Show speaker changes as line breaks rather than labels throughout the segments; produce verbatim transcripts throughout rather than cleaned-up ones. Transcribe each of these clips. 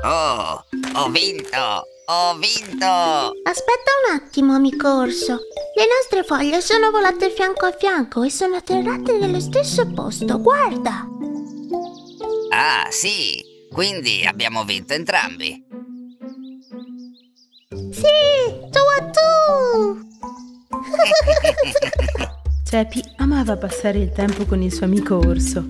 Oh, ho vinto! Ho vinto!
Aspetta un attimo, amico orso. Le nostre foglie sono volate fianco a fianco e sono atterrate nello stesso posto, guarda!
Ah, sì! Quindi abbiamo vinto entrambi.
Sì! Tu a tu!
Ceppi amava passare il tempo con il suo amico orso.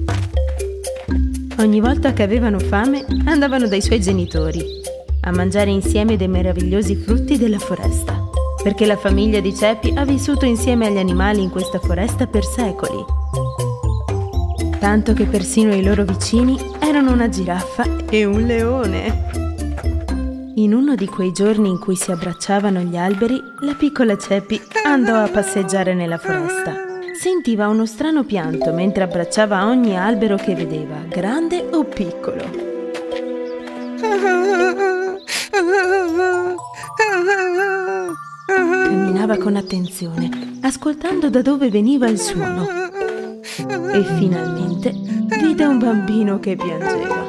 Ogni volta che avevano fame andavano dai suoi genitori a mangiare insieme dei meravigliosi frutti della foresta, perché la famiglia di Ceppi ha vissuto insieme agli animali in questa foresta per secoli, tanto che persino i loro vicini erano una giraffa e un leone. In uno di quei giorni in cui si abbracciavano gli alberi, la piccola Ceppi andò a passeggiare nella foresta. Sentiva uno strano pianto mentre abbracciava ogni albero che vedeva, grande o piccolo. Camminava con attenzione, ascoltando da dove veniva il suono. E finalmente vide un bambino che piangeva.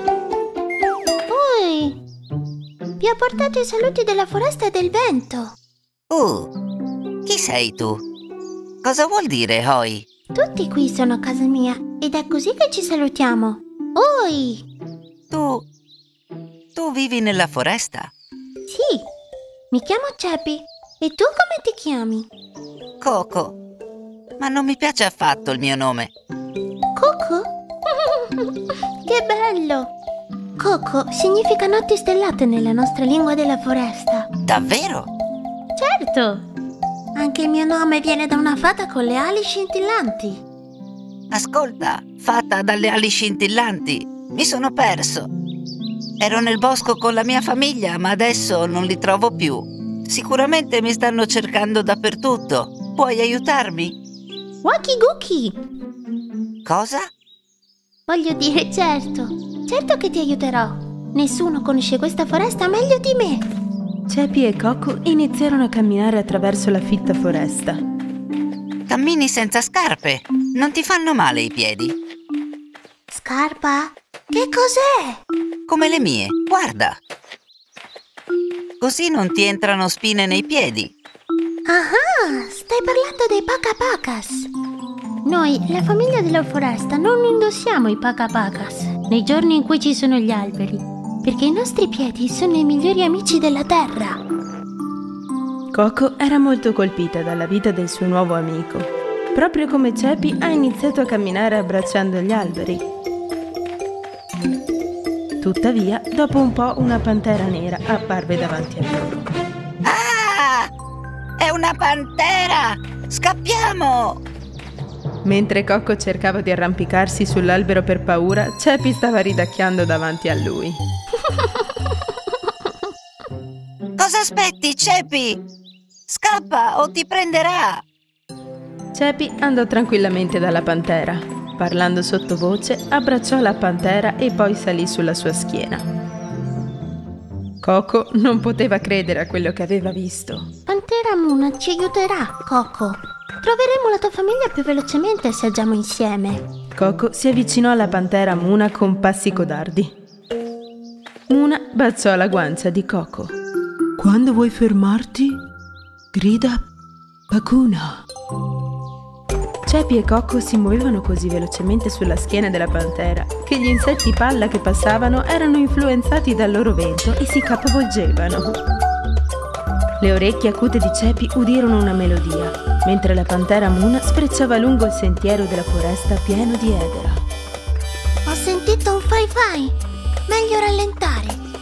Oi! Vi ho portato i saluti della foresta e del vento.
Uh, chi sei tu? Cosa vuol dire Oi?
Tutti qui sono a casa mia ed è così che ci salutiamo. Oi!
Tu... tu vivi nella foresta?
Sì, mi chiamo Ceppi. E tu come ti chiami?
Coco. Ma non mi piace affatto il mio nome.
Coco? Che bello! Coco significa notti stellate nella nostra lingua della foresta.
Davvero?
Certo! Anche il mio nome viene da una fata con le ali scintillanti.
Ascolta, fata dalle ali scintillanti, mi sono perso. Ero nel bosco con la mia famiglia, ma adesso non li trovo più. Sicuramente mi stanno cercando dappertutto. Puoi aiutarmi?
Waki Guki!
Cosa?
Voglio dire, certo. Certo che ti aiuterò. Nessuno conosce questa foresta meglio di me.
Ceppi e Coco iniziarono a camminare attraverso la fitta foresta.
Cammini senza scarpe. Non ti fanno male i piedi?
Scarpa? Che cos'è?
Come le mie, guarda. Così non ti entrano spine nei piedi.
Ah, stai parlando dei Paka Pakas. Noi, la famiglia della foresta, non indossiamo i Paka Pakas nei giorni in cui ci sono gli alberi, perché i nostri piedi sono i migliori amici della terra.
Coco era molto colpita dalla vita del suo nuovo amico. Proprio come Ceppi ha iniziato a camminare abbracciando gli alberi. Tuttavia, dopo un po' una pantera nera apparve davanti a loro.
Ah! È una pantera! Scappiamo!
Mentre Coco cercava di arrampicarsi sull'albero per paura, Ceppi stava ridacchiando davanti a lui.
Cosa aspetti, Ceppi? Scappa o ti prenderà!
Ceppi andò tranquillamente dalla pantera. Parlando sottovoce, abbracciò la pantera e poi salì sulla sua schiena. Coco non poteva credere a quello che aveva visto.
Pantera Muna ci aiuterà, Coco. Troveremo la tua famiglia più velocemente se agiamo insieme.
Coco si avvicinò alla pantera Muna con passi codardi. Muna baciò la guancia di Coco. Quando vuoi fermarti, grida Pakuna. Ceppi e Coco si muovevano così velocemente sulla schiena della pantera che gli insetti palla che passavano erano influenzati dal loro vento e si capovolgevano. Le orecchie acute di Ceppi udirono una melodia, mentre la pantera Muna sfrecciava lungo il sentiero della foresta pieno di edera.
Ho sentito un fai fai. Meglio rallentare.